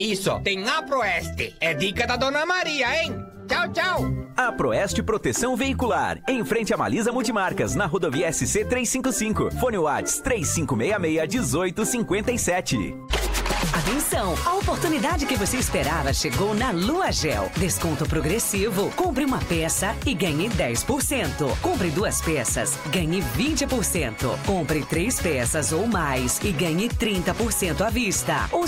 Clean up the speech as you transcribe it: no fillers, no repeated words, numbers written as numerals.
Isso, tem a Proeste. É dica da Dona Maria, hein? Tchau, tchau. A Proeste Proteção Veicular, em frente a Malisa Multimarcas, na rodovia SC 355. Fone Whats 3566-1857. Atenção! A oportunidade que você esperava chegou na Lua Gel. Desconto progressivo. Compre uma peça e ganhe 10%. Compre 2 peças, ganhe 20%. Compre 3 peças ou mais e ganhe 30% à vista. Ou